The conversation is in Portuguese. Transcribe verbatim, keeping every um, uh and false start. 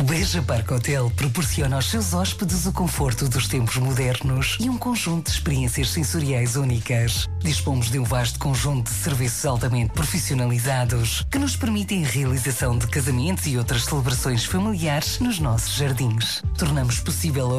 O Beja Park Hotel proporciona aos seus hóspedes o conforto dos tempos modernos e um conjunto de experiências sensoriais únicas. Dispomos de um vasto conjunto de serviços altamente profissionalizados que nos permitem a realização de casamentos e outras celebrações familiares nos nossos jardins. Tornamos possível